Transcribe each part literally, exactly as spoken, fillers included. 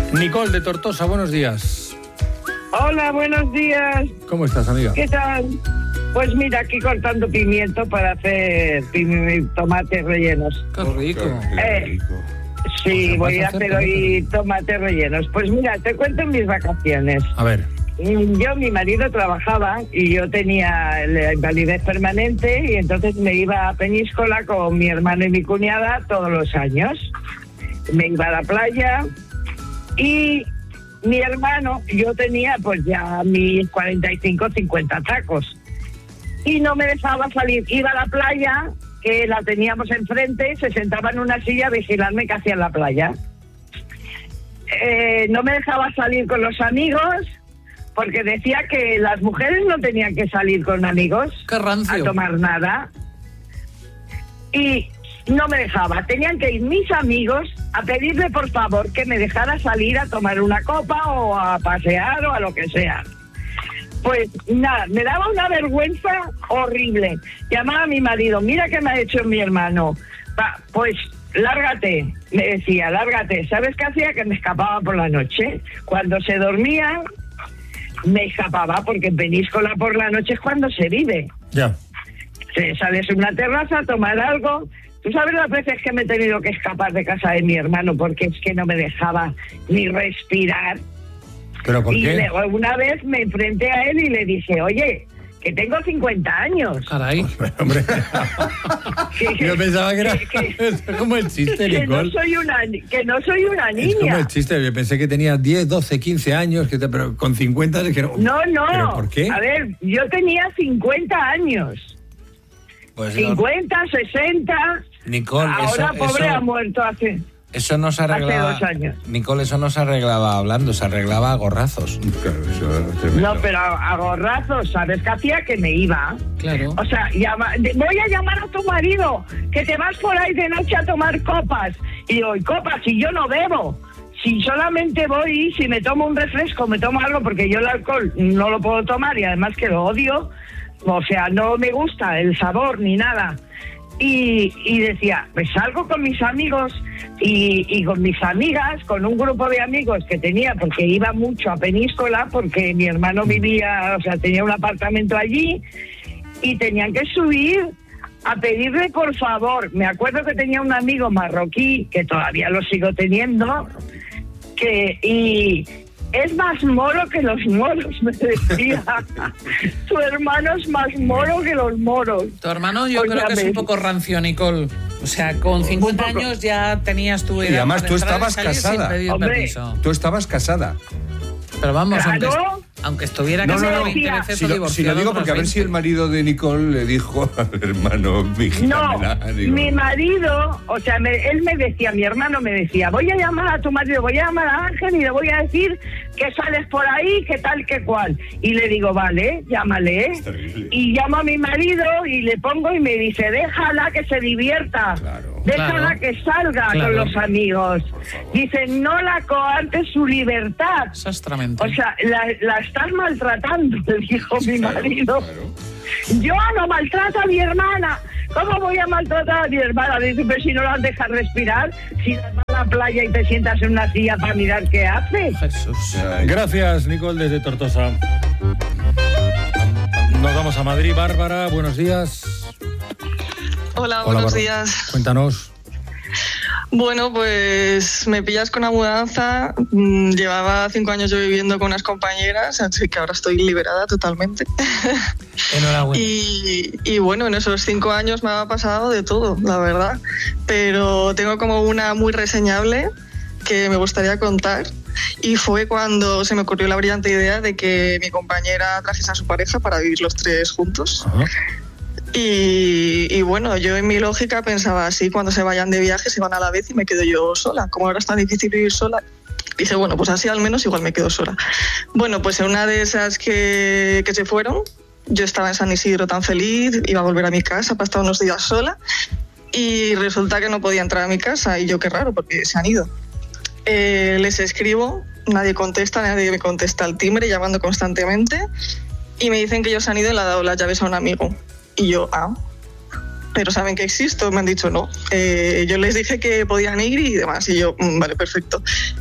Nicole de Tortosa, buenos días. Hola, buenos días. ¿Cómo estás, amiga? ¿Qué tal? Pues mira, aquí cortando pimiento para hacer pim- tomates rellenos. Qué rico. Eh, sí, pues voy a hacer hacer hoy tomates rellenos. Pues mira, te cuento mis vacaciones. A ver. Yo, mi marido trabajaba y yo tenía la invalidez permanente y entonces me iba a Peñíscola con mi hermano y mi cuñada todos los años. Me iba a la playa y mi hermano, yo tenía pues ya mis cuarenta y cinco, cincuenta tacos y no me dejaba salir. Iba a la playa, que la teníamos enfrente, se sentaba en una silla a vigilarme qué hacía en la playa. Eh, no me dejaba salir con los amigos porque decía que las mujeres no tenían que salir con amigos Qué rancio. a tomar nada. Y no me dejaba. Tenían que ir mis amigos a pedirle por favor que me dejara salir a tomar una copa o a pasear o a lo que sea. Pues nada, me daba una vergüenza horrible. Llamaba a mi marido, mira qué me ha hecho mi hermano. Va, pues lárgate, me decía, lárgate. ¿Sabes qué hacía? Que me escapaba por la noche. Cuando se dormía, me escapaba, porque en Peñíscola por la noche es cuando se vive. Ya. Se sales a una terraza a tomar algo. ¿Tú sabes las veces que me he tenido que escapar de casa de mi hermano porque es que no me dejaba ni respirar? ¿Pero por y qué? Le, una vez me enfrenté a él y le dije, oye, que tengo cincuenta años. Caray. Hombre. Que, Yo pensaba que era que, que, es como el chiste, que Nicole. no soy una, que no soy una niña. Es como el chiste. Yo pensé que tenía diez, doce, quince años, que te, pero con cincuenta es que no. No, no. ¿Pero por qué? A ver, yo tenía cincuenta años. Pues cincuenta, sesenta. Nicole, Ahora, eso, pobre, eso, ha muerto hace... eso no se arreglaba. Hace dos años. Nicole, eso no se arreglaba hablando, se arreglaba a gorrazos. Claro, eso es tremendo. No, pero a, a gorrazos, ¿sabes qué hacía? Que me iba. Claro. O sea, llama, de, voy a llamar a tu marido, que te vas por ahí de noche a tomar copas. Y digo, ¿y copas? Si yo no bebo. Si solamente voy, si me tomo un refresco, me tomo algo, porque yo el alcohol no lo puedo tomar y además que lo odio. O sea, no me gusta el sabor ni nada. Y, y decía, pues salgo con mis amigos y, y con mis amigas, con un grupo de amigos que tenía, porque iba mucho a Peñíscola, porque mi hermano vivía, o sea, tenía un apartamento allí, y tenían que subir a pedirle por favor. Me acuerdo que tenía un amigo marroquí, que todavía lo sigo teniendo, que y es más moro que los moros, me decía. Tu hermano es más moro que los moros. Tu hermano yo Pues creo ya que es ves. un poco rancio, Nicole. O sea, con cincuenta Un poco. años ya tenías tu edad. Y además para tú entrar y estabas salir casada. Sin pedir Hombre. permiso. Tú estabas casada. Pero vamos, aunque, Claro. aunque estuviera No, casado no, no. veinte Decía, veces Si o lo, si divorciado lo digo otras porque a ver si el veinte. marido de Nicole le dijo al hermano, No, vigílamela. Digo, mi marido, o sea, me- él me decía, mi hermano me decía, voy a llamar a tu marido, voy a llamar a Ángel y le voy a decir que sales por ahí, que tal, que cual. Y le digo, vale, llámale. Es terrible. Y llamo a mi marido y le pongo y me dice, déjala que se divierta. Claro. Déjala Claro. que salga Claro. con los amigos. Dice, no la coartes su libertad. Exactamente. O sea, la, la estás maltratando, le dijo mi Claro, marido. claro. Yo no maltrato a mi hermana. ¿Cómo voy a maltratar a mi hermana? Dice, pero si no la dejas respirar, si vas a la playa y te sientas en una silla para mirar qué hace. Jesús. Ay, Gracias, Nicole, desde Tortosa. Nos vamos a Madrid. Bárbara, buenos días. Hola, Hola, buenos Bárbara. días. Cuéntanos. Bueno, pues me pillas con la mudanza. Mm, Llevaba cinco años yo viviendo con unas compañeras, así que ahora estoy liberada totalmente. Enhorabuena. Y, y bueno, en esos cinco años me ha pasado de todo, la verdad. Pero tengo como una muy reseñable que me gustaría contar. Y fue cuando se me ocurrió la brillante idea de que mi compañera trajese a su pareja para vivir los tres juntos. Ajá. Y, y bueno, yo en mi lógica pensaba así, cuando se vayan de viaje se van a la vez y me quedo yo sola. Como ahora es tan difícil vivir sola, dije, bueno, pues así al menos igual me quedo sola. Bueno, pues en una de esas que, que se fueron, yo estaba en San Isidro tan feliz, iba a volver a mi casa para estar unos días sola y resulta que no podía entrar a mi casa y yo qué raro, porque se han ido. Eh, les escribo, nadie contesta, nadie me contesta al timbre, llamando constantemente y me dicen que ellos han ido y le han dado las llaves a un amigo. Y yo, ah, pero saben que existo, me han dicho no. Eh, yo les dije que podían ir y demás, y yo, mm, vale, perfecto.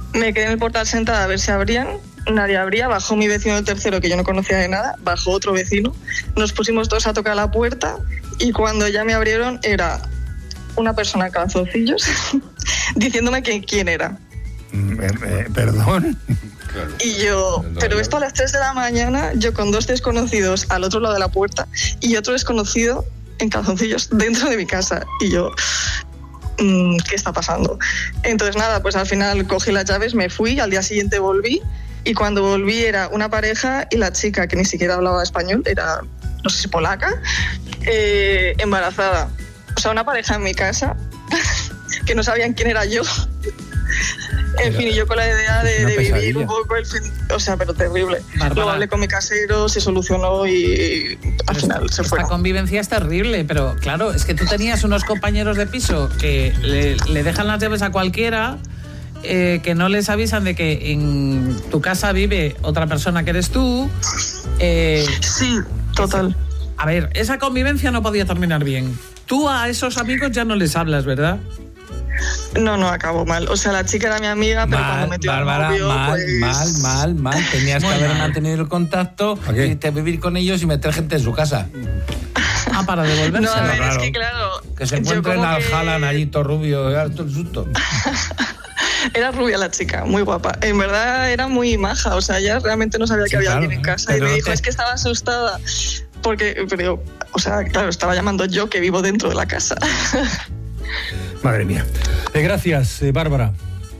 Me quedé en el portal sentada a ver si abrían. Nadie abría. Bajó mi vecino del tercero, que yo no conocía de nada. Bajó otro vecino. Nos pusimos todos a tocar la puerta. Y cuando ya me abrieron, era una persona en calzoncillos diciéndome que quién era. Mm, eh, ¿Perdón? Claro. Y yo, pero esto a las tres de la mañana, yo con dos desconocidos al otro lado de la puerta y otro desconocido en calzoncillos dentro de mi casa. Y yo, mmm, ¿qué está pasando? Entonces nada, pues al final cogí las llaves, me fui, al día siguiente volví y cuando volví era una pareja y la chica, que ni siquiera hablaba español, era, no sé si polaca, eh, embarazada. O sea, una pareja en mi casa que no sabían quién era yo. En fin, y yo con la idea de, de vivir un poco el fin... O sea, pero terrible. Bárbara. Luego hablé con mi casero, se solucionó y al Pero final esta, se fue. Esta convivencia es terrible, pero claro, es que tú tenías unos compañeros de piso que le, le dejan las llaves a cualquiera, eh, que no les avisan de que en tu casa vive otra persona que eres tú. Eh, Sí, total. a ver, esa convivencia no podía terminar bien. Tú a esos amigos ya no les hablas, ¿verdad? No, no, acabó mal. O sea, la chica era mi amiga, pero cuando Mal, metió al Bárbara, novio, mal, pues... mal, mal, mal. Tenías Muy que haber mal. mantenido el contacto, ¿A qué? y te vivir con ellos y meter gente en su casa. Ah, para devolverse. No, a ver, claro. es que claro... Que se yo encuentren como al que- Jalan allí, todo rubio, harto el susto. Era rubia la chica, muy guapa. En verdad era muy maja, o sea, ella realmente no sabía Sí, que había claro, alguien en casa. pero Y me no dijo, te- es que estaba asustada. Porque, pero, o sea, claro, estaba llamando yo que vivo dentro de la casa. Madre mía. Eh, gracias, eh, Bárbara.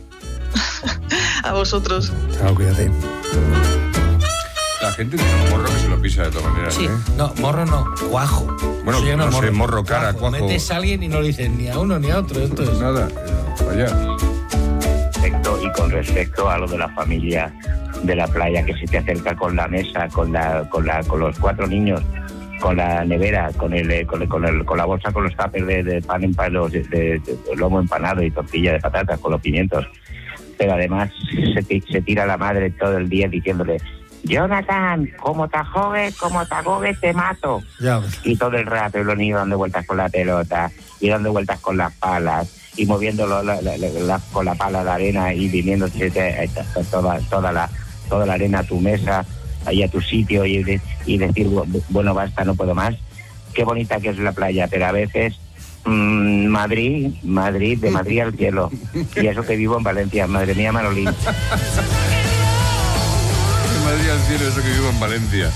A vosotros. Chao, cuídate. La gente tiene un morro que se lo pisa de todas maneras, Sí. ¿eh? No, morro no, cuajo. Bueno, Eso ya no sé, morro, cara, cuajo. Metes a alguien y no le dices ni a uno ni a otro. Esto Pues es... nada, eh, vaya. Respecto- y con respecto a lo de la familia de la playa que se te acerca con la mesa, con la, con la, con los cuatro niños, con la nevera, con el, eh, con, el, con, el- con la bolsa con los tuppers de, de pan empanado, de, de- de lomo empanado y tortilla de patatas con los pimientos, pero además se, ti- se tira la madre todo el día diciéndole: Jonathan, como te jogues, como te ahogues, te mato. Ya. Y todo el rato, y los niños dando vueltas con la pelota, y dando vueltas con las palas, y moviendo la, la, la, la- con la pala la arena y viniéndose te- te- toda, toda, la, toda la arena a tu mesa, ahí a tu sitio, y, de- y decir, bu- bueno, basta, no puedo más. Qué bonita que es la playa, pero a veces mmm, Madrid, Madrid, de Madrid al cielo. Y eso que vivo en Valencia, madre mía, Manolín. En Madrid al cielo, eso que vivo en Valencia.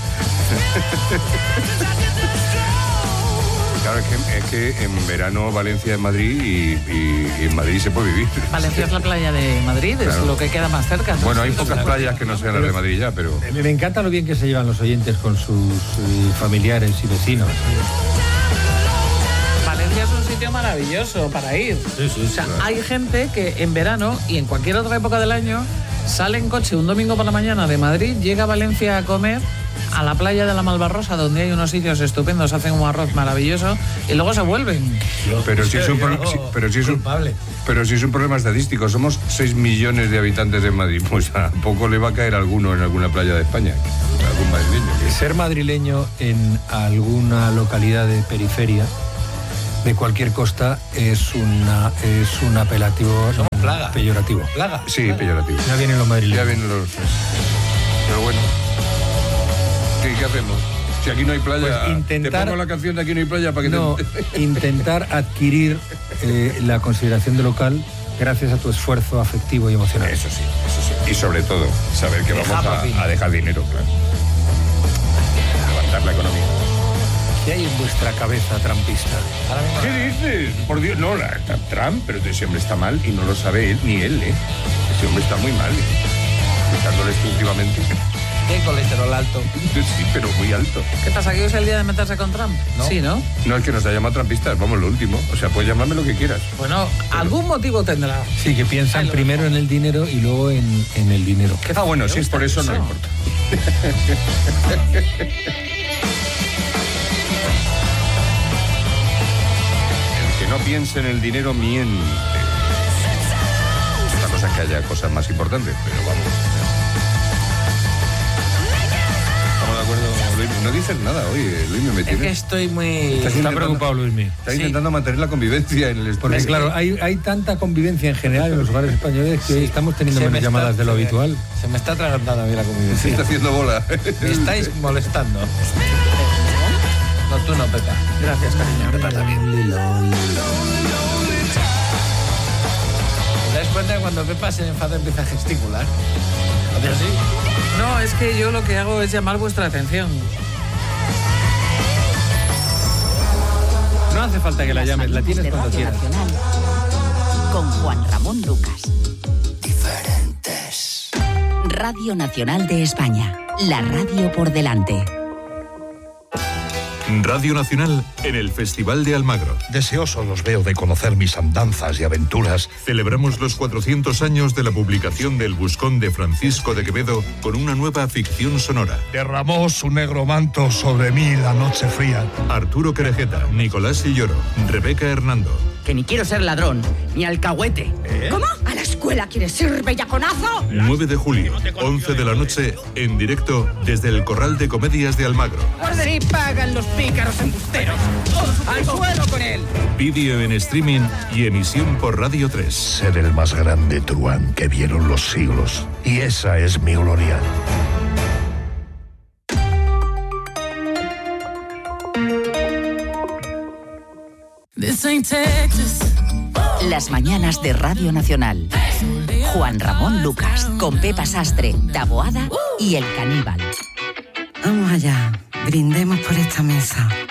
Claro, es que, es que en verano Valencia es Madrid y, y- y en Madrid se puede vivir. Valencia es la playa de Madrid, es Claro. lo que queda más cerca. Bueno, hay pocas playas que no sean las de Madrid ya, pero... Me, me encanta lo bien que se llevan los oyentes con sus eh, familiares y vecinos. Valencia es un sitio maravilloso para ir. Sí, sí, O sea, claro. hay gente que en verano y en cualquier otra época del año sale en coche un domingo por la mañana de Madrid, llega a Valencia a comer a la playa de la Malvarrosa, donde hay unos sitios estupendos, hacen un arroz maravilloso y luego se vuelven. Pero si es un, pro- si- pero si es un, culpable. pero si es un problema estadístico, somos seis millones de habitantes en Madrid, pues a poco le va a caer alguno en alguna playa de España, algún madrileño. Ser madrileño en alguna localidad de periferia de cualquier costa es una es un apelativo Somos plaga. peyorativo. Plaga. Sí, peyorativo. Ya vienen los Ya madrileños. vienen los... Pero bueno, ¿qué, qué hacemos? Si aquí no hay playa, Pues intentar- te pongo la canción de Aquí no hay playa para que No, te... intentar adquirir eh, la consideración de local gracias a tu esfuerzo afectivo y emocional. Eso sí, eso sí. Y sobre todo, saber que vamos Dejar a, propina. a dejar dinero, claro. Levantar la economía. ¿Qué hay en vuestra cabeza trampista? Ahora mismo. ¿Qué dices? Por Dios, no, la, Trump, pero ese hombre está mal y no lo sabe él ni él, ¿eh? Ese hombre está muy mal, ¿eh? Escuchándole esto últimamente. ¿Qué colesterol alto? Sí, pero muy alto. ¿Qué pasa? ¿Que hoy es el día de meterse con Trump? No. Sí, ¿no? No es que nos ha llamado trampistas, vamos, lo último. O sea, puedes llamarme lo que quieras. Bueno, algún motivo tendrá. Sí, que piensan Ahí lo primero en el dinero y luego en, en el dinero. Ah, bueno, si es por eso, no eso. importa. El que no piense en el dinero miente. Otra cosa es que haya cosas más importantes, pero vamos. ¿Estamos de acuerdo? Luis, no dices nada hoy, Luis, me Es que estoy muy... Está preocupado, Luismi. Está Sí. intentando mantener la convivencia en el estudio. Porque claro, hay, hay tanta convivencia en general en los hogares españoles que hoy estamos teniendo Se menos me está- llamadas de lo se me- habitual. Se me está atragantando a mí la Se convivencia. está haciendo bola. Me estáis molestando. No, tú no, Pepa. Gracias, cariño. Pepa también. ¿Te das cuenta que cuando Pepa se enfada empieza a gesticular? ¿Hace así? No, es que yo lo que hago es llamar vuestra atención. No hace falta que la llames, la tienes de cuando Radio quieras. Nacional, con Juan Ramón Lucas. Diferentes. Radio Nacional de España. La radio por delante. Radio Nacional en el Festival de Almagro. Deseosos los veo de conocer mis andanzas y aventuras. Celebramos los cuatrocientos años de la publicación del Buscón de Francisco de Quevedo con una nueva ficción sonora. Derramó su negro manto sobre mí la noche fría. Arturo Querejeta, Nicolás Silloro, Rebeca Hernando. Que ni quiero ser ladrón, ni alcahuete. ¿Eh? ¿Cómo? ¿A la escuela quieres ir, bellaconazo? nueve de julio, once de la noche, en directo desde el Corral de Comedias de Almagro. Así pagan los pícaros embusteros. ¡Al suelo con él! Vídeo en streaming y emisión por Radio tres. Ser el más grande truán que vieron los siglos. Y esa es mi gloria. Las mañanas de Radio Nacional. Juan Ramón Lucas, con Pepa Sastre, Taboada y El Caníbal. Vamos allá, brindemos por esta mesa.